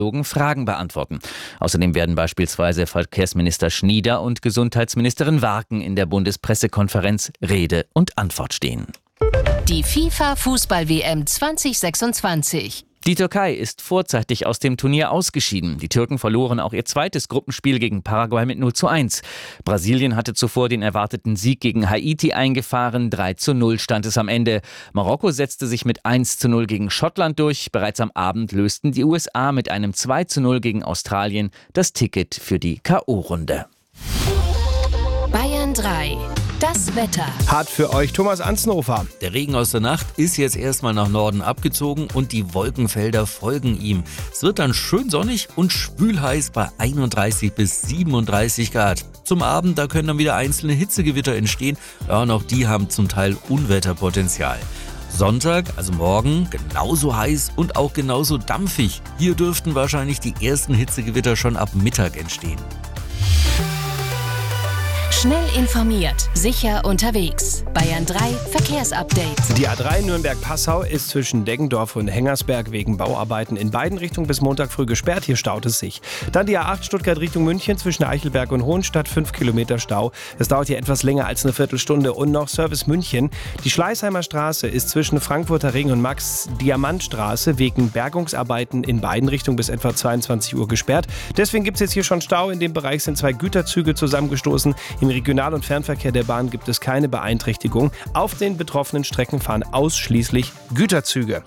Fragen beantworten. Außerdem werden beispielsweise Verkehrsminister Schnieder und Gesundheitsministerin Warken in der Bundespressekonferenz Rede und Antwort stehen. Die FIFA-Fußball-WM 2026. Die Türkei ist vorzeitig aus dem Turnier ausgeschieden. Die Türken verloren auch ihr zweites Gruppenspiel gegen Paraguay mit 0:1. Brasilien hatte zuvor den erwarteten Sieg gegen Haiti eingefahren. 3:0 stand es am Ende. Marokko setzte sich mit 1:0 gegen Schottland durch. Bereits am Abend lösten die USA mit einem 2:0 gegen Australien das Ticket für die K.O.-Runde. Bayern 3. Das Wetter. Hart für euch, Thomas Ansnofer. Der Regen aus der Nacht ist jetzt erstmal nach Norden abgezogen und die Wolkenfelder folgen ihm. Es wird dann schön sonnig und schwülheiß bei 31 bis 37 Grad. Zum Abend, da können dann wieder einzelne Hitzegewitter entstehen. Ja, und auch die haben zum Teil Unwetterpotenzial. Sonntag, also morgen, genauso heiß und auch genauso dampfig. Hier dürften wahrscheinlich die ersten Hitzegewitter schon ab Mittag entstehen. Schnell informiert, sicher unterwegs. Bayern 3 Verkehrsupdate. Die A3 Nürnberg-Passau ist zwischen Deggendorf und Hengersberg wegen Bauarbeiten in beiden Richtungen bis Montag früh gesperrt. Hier staut es sich. Dann die A8 Stuttgart Richtung München zwischen Eichelberg und Hohenstadt, 5 Kilometer Stau. Das dauert hier etwas länger als eine Viertelstunde. Und noch Service München. Die Schleißheimer Straße ist zwischen Frankfurter Ring und Max-Diamant-Straße wegen Bergungsarbeiten in beiden Richtungen bis etwa 22 Uhr gesperrt. Deswegen gibt es jetzt hier schon Stau. In dem Bereich sind 2 Güterzüge zusammengestoßen. Im Regional- und Fernverkehr der Bahn gibt es keine Beeinträchtigung. Auf den betroffenen Strecken fahren ausschließlich Güterzüge.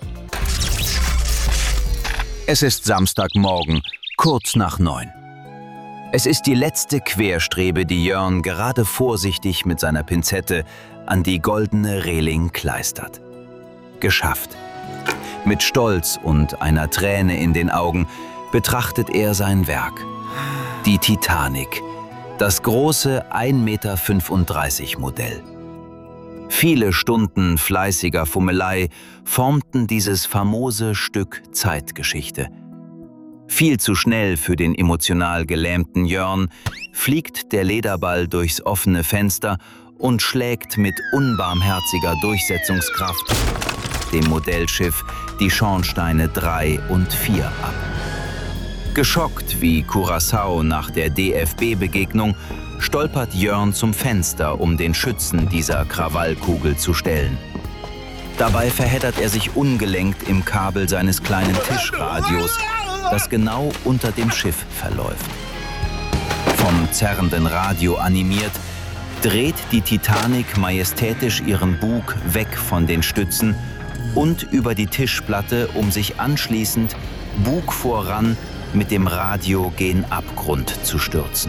Es ist Samstagmorgen, kurz nach 9. Es ist die letzte Querstrebe, die Jörn gerade vorsichtig mit seiner Pinzette an die goldene Reling kleistert. Geschafft. Mit Stolz und einer Träne in den Augen betrachtet er sein Werk. Die Titanic. Das große 1,35 Meter Modell. Viele Stunden fleißiger Fummelei formten dieses famose Stück Zeitgeschichte. Viel zu schnell für den emotional gelähmten Jörn fliegt der Lederball durchs offene Fenster und schlägt mit unbarmherziger Durchsetzungskraft dem Modellschiff die Schornsteine 3 und 4 ab. Geschockt wie Curaçao nach der DFB-Begegnung stolpert Jörn zum Fenster, um den Schützen dieser Krawallkugel zu stellen. Dabei verheddert er sich ungelenkt im Kabel seines kleinen Tischradios, das genau unter dem Schiff verläuft. Vom zerrenden Radio animiert, dreht die Titanic majestätisch ihren Bug weg von den Stützen und über die Tischplatte, um sich anschließend Bug voran mit dem Radio gen Abgrund zu stürzen.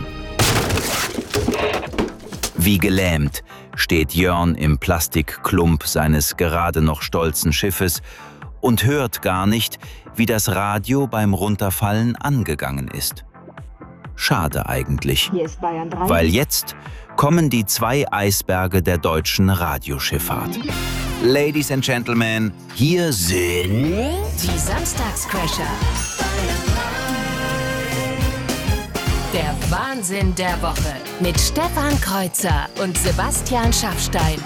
Wie gelähmt steht Jörn im Plastikklump seines gerade noch stolzen Schiffes und hört gar nicht, wie das Radio beim Runterfallen angegangen ist. Schade eigentlich, weil jetzt kommen die 2 Eisberge der deutschen Radioschifffahrt. Ladies and Gentlemen, hier sind die Samstagscrasher. Der Wahnsinn der Woche mit Stefan Kreuzer und Sebastian Schaffstein.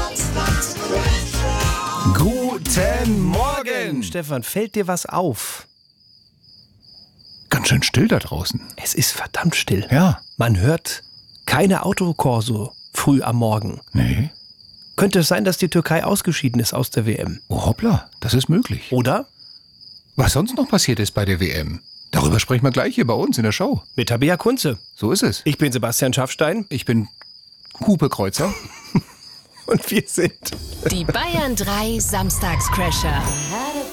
Guten Morgen! Stefan, fällt dir was auf? Ganz schön still da draußen. Es ist verdammt still. Ja. Man hört keine Autokorso früh am Morgen. Nee. Könnte es sein, dass die Türkei ausgeschieden ist aus der WM? Oh hoppla, das ist möglich. Oder? Was sonst noch passiert ist bei der WM, darüber sprechen wir gleich hier bei uns in der Show. Mit Tabea Kunze. So ist es. Ich bin Sebastian Schaffstein. Ich bin Hupe Kreuzer. Und wir sind die Bayern 3 Samstagscrasher.